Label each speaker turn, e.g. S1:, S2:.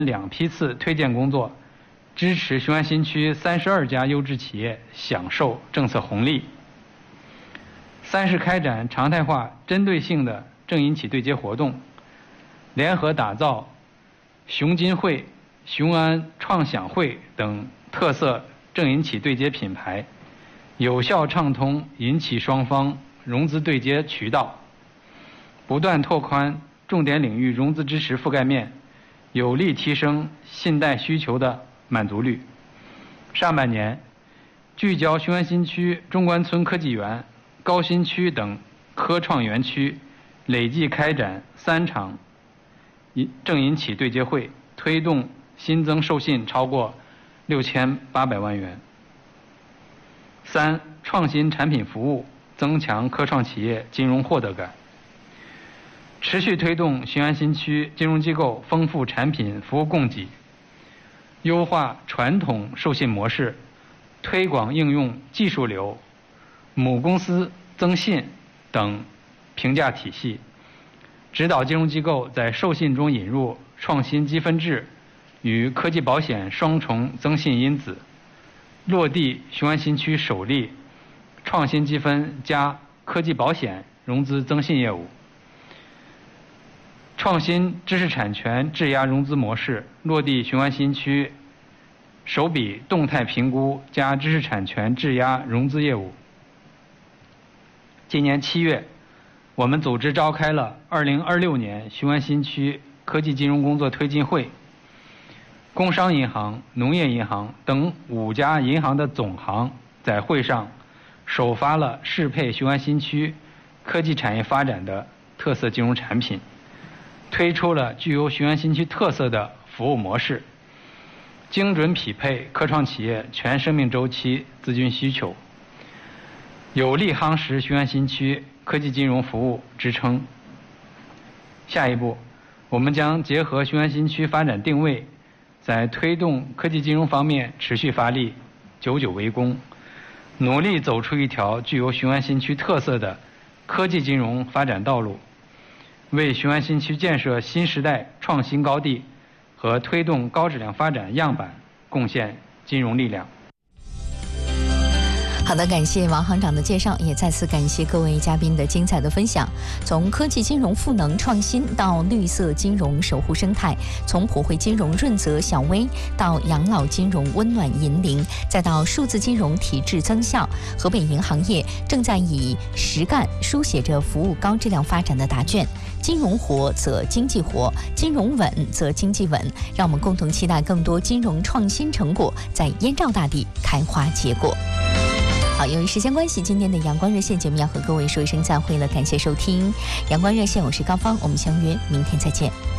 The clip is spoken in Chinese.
S1: 2批次推荐工作，支持雄安新区32家优质企业享受政策红利。3是开展常态化、针对性的政银企对接活动，联合打造雄金汇、雄安创享汇等特色政银企对接品牌，有效畅通银企双方融资对接渠道，不断拓宽重点领域融资支持覆盖面，有力提升信贷需求的满足率。上半年，聚焦雄安新区中关村科技园、高新区等科创园区，累计开展3场政银企对接会，推动新增授信超过6800万元。3、创新产品服务，增强科创企业金融获得感。持续推动雄安新区金融机构丰富产品服务供给，优化传统授信模式，推广应用技术流、母公司增信等评价体系，指导金融机构在授信中引入创新积分制与科技保险双重增信因子，落地雄安新区首例创新积分加科技保险融资增信业务。创新知识产权质押融资模式，落地雄安新区首笔动态评估加知识产权质押融资业务。今年7月，我们组织召开了2026年雄安新区科技金融工作推进会，工商银行、农业银行等5家银行的总行在会上首发了适配雄安新区科技产业发展的特色金融产品，推出了具有雄安新区特色的服务模式，精准匹配科创企业全生命周期资金需求，有力夯实雄安新区科技金融服务支撑。下一步，我们将结合雄安新区发展定位，在推动科技金融方面持续发力，久久为功，努力走出一条具有雄安新区特色的科技金融发展道路，为雄安新区建设新时代创新高地和推动高质量发展样板贡献金融力量。
S2: 好的，感谢王行长的介绍，也再次感谢各位嘉宾的精彩的分享。从科技金融赋能创新到绿色金融守护生态，从普惠金融润泽小微到养老金融温暖银龄，再到数字金融体制增效，河北银行业正在以实干书写着服务高质量发展的答卷。金融活则经济活，金融稳则经济稳。让我们共同期待更多金融创新成果在燕赵大地开花结果。好，由于时间关系，今天的阳光热线节目要和各位说一声再会了，感谢收听阳光热线，我是高芳，我们相约明天再见。